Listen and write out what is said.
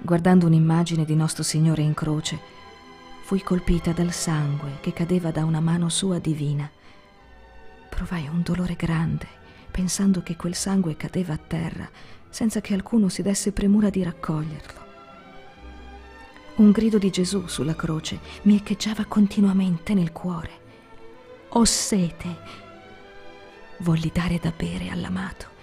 Guardando un'immagine di Nostro Signore in croce, fui colpita dal sangue che cadeva da una mano sua divina. Provai un dolore grande, pensando che quel sangue cadeva a terra, senza che alcuno si desse premura di raccoglierlo. Un grido di Gesù sulla croce mi echeggiava continuamente nel cuore. «Ho sete!» Volli dare da bere all'amato.